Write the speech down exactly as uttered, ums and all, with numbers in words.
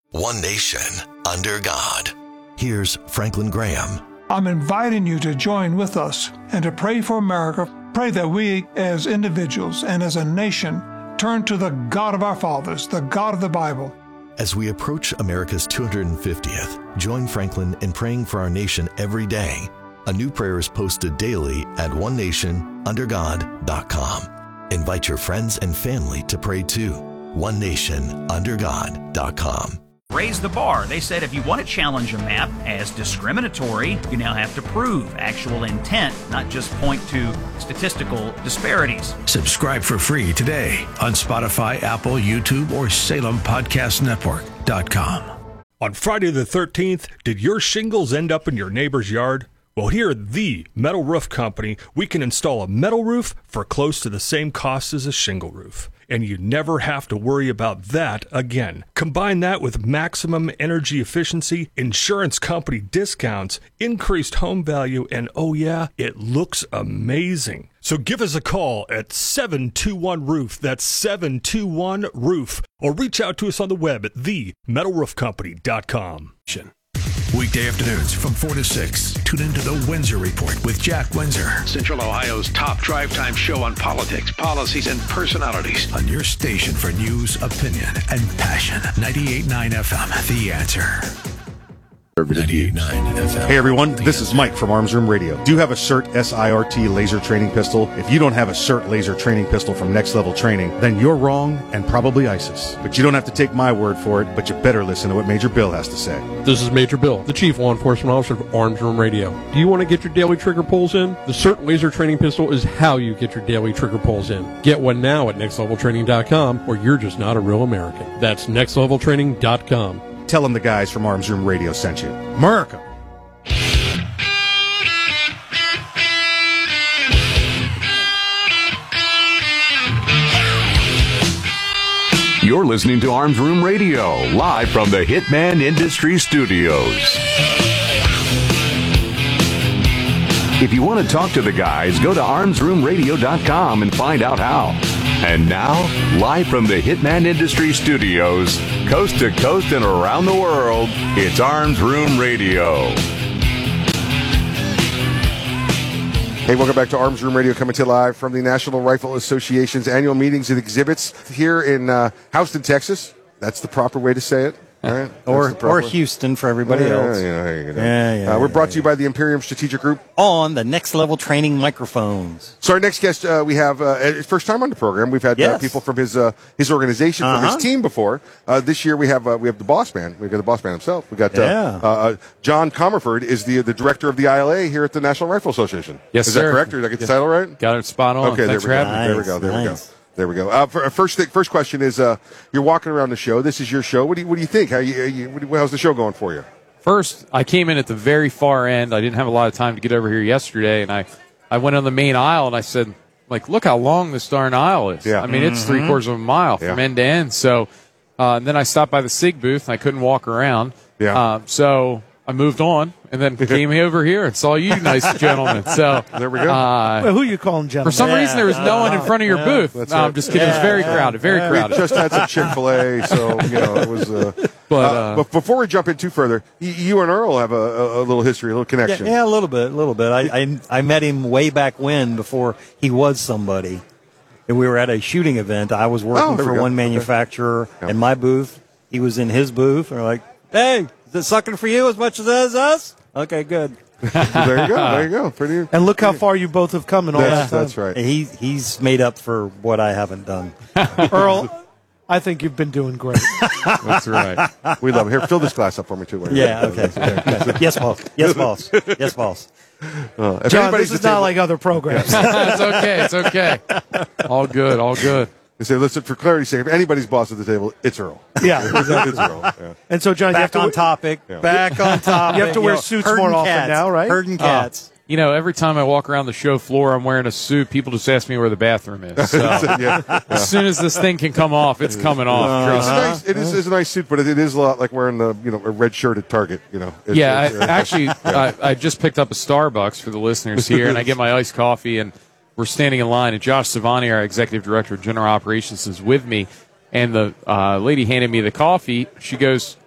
One nation, under God. Here's Franklin Graham. I'm inviting you to join with us and to pray for America. Pray that we, as individuals and as a nation, turn to the God of our fathers, the God of the Bible. As we approach America's two hundred fiftieth, join Franklin in praying for our nation every day. A new prayer is posted daily at one nation under god dot com. Invite your friends and family to pray too. one nation under god dot com. Raise the bar. They said if you want to challenge a map as discriminatory, you now have to prove actual intent, not just point to statistical disparities. Subscribe for free today on Spotify, Apple, YouTube, or Salem Podcast Network dot com. On Friday the thirteenth, did your shingles end up in your neighbor's yard? Well, here at the Metal Roof Company, we can install a metal roof for close to the same cost as a shingle roof. And you never have to worry about that again. Combine that with maximum energy efficiency, insurance company discounts, increased home value, and oh yeah, it looks amazing. So give us a call at seven two one roof. That's seven two one roof. Or reach out to us on the web at the metal roof company dot com. Weekday afternoons from four to six. Tune into the Windsor Report with Jack Windsor. Central Ohio's top drive time show on politics, policies, and personalities. On your station for news, opinion, and passion. ninety-eight point nine F M, The Answer. ninety-eight point nine F M. Hey everyone, this is Mike from Arms Room Radio. Do you have a SIRT S I R T laser training pistol? If you don't have a SIRT laser training pistol from Next Level Training, then you're wrong and probably ISIS. But you don't have to take my word for it, but you better listen to what Major Bill has to say. This is Major Bill, the Chief Law Enforcement Officer of Arms Room Radio. Do you want to get your daily trigger pulls in? The SIRT laser training pistol is how you get your daily trigger pulls in. Get one now at next level training dot com, or you're just not a real American. That's next level training dot com. Tell them the guys from Arms Room Radio sent you. America. You're listening to Arms Room Radio, live from the Hitman Industry Studios. If you want to talk to the guys, go to arms room radio dot com and find out how. And now, live from the Hitman Industry Studios, coast to coast and around the world, it's Arms Room Radio. Hey, welcome back to Arms Room Radio, coming to you live from the National Rifle Association's annual meetings and exhibits here in uh, Houston, Texas. That's the proper way to say it. All right. or or Houston for everybody yeah, else. Yeah, there you go. Yeah, yeah, uh, we're yeah, brought yeah. to you by the Imperium Strategic Group. On the Next Level Training microphones. So our next guest, uh, we have, uh, first time on the program, we've had yes. uh, people from his uh, his organization, uh-huh. from his team before. Uh, this year we have uh, we have the boss man. We've got the boss man himself. We got uh, yeah. uh, John Comerford is the the director of the I L A here at the National Rifle Association. Yes, is sir. Is that correct? Did I get the yes. title right? Got it spot on. Okay, Thanks there we for go. having me. There we go. There nice. we go. There we go. Uh, for, first, th- first question is: uh, you're walking around the show. This is your show. What do you, what do you think? How you, you what do you, how's the show going for you? First, I came in at the very far end. I didn't have a lot of time to get over here yesterday, and I, I went on the main aisle and I said, like, look how long this darn aisle is. Yeah. I mean, Mm-hmm. it's three quarters of a mile Yeah. from end to end. So, uh, and then I stopped by the SIG booth and I couldn't walk around. Yeah. Uh, so I moved on and then came over here and saw you nice gentlemen. So there we go. Uh, well, who are you calling gentlemen? For some Yeah. reason, there was no one in front of your Yeah. booth. That's No, right. I'm just kidding. It was very Yeah. crowded. Very Yeah. crowded. We just had some Chick-fil-A, so you know it was. Uh, But, uh, uh, but before we jump in too further, y- you and Earl have a, a, a little history, a little Yeah, connection. yeah, a little bit, a little bit. I, I I met him way back when, before he was somebody, and we were at a shooting event. I was working Oh, there we for go. one Okay. manufacturer Yeah. in my booth. He was in his booth. And we're like, "Hey, is it sucking for you as much as it is us?" Okay, good. There you go. There you go. Pretty. And look how far you both have come in all That's, that time. that's right. He he's made up for what I haven't done. Earl, I think you've been doing great. That's right. We love it. Here, fill this glass up for me too. Larry. Yeah. Okay. okay. Yes, boss. Yes, boss. Yes, boss. Uh, if John, anybody's this is at the not table- like other programs. It's okay. It's okay. All good. All good. They say, listen, for clarity's sake, if anybody's boss at the table, it's Earl. Yeah, exactly. It's Earl. Yeah. And so, John, you have Back to on topic. Yeah. Back on topic. You have to wear know, suits herding more often cats, now, right? Herding cats. You know, every time I walk around the show floor, I'm wearing a suit. People just ask me where the bathroom is. So Yeah. as soon as this thing can come off, it's coming off. It's Trust a me. nice, it is it's a nice suit, but it, it is a lot like wearing the you know a red shirt at Target. You know. It's, Yeah, it's, I, uh, actually, I, I just picked up a Starbucks for the listeners here, and I get my iced coffee, and we're standing in line, and Josh Savani, our executive director of general operations, is with me, and the uh, lady handed me the coffee. She goes,